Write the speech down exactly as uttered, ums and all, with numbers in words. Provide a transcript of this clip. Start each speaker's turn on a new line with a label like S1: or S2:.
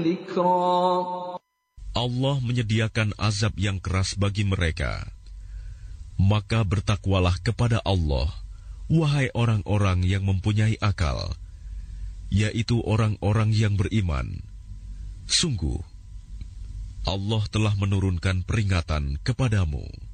S1: Allah menyediakan azab yang keras bagi mereka. Maka bertakwalah kepada Allah, wahai orang-orang yang mempunyai akal, yaitu orang-orang yang beriman. Sungguh, Allah telah menurunkan peringatan kepadamu.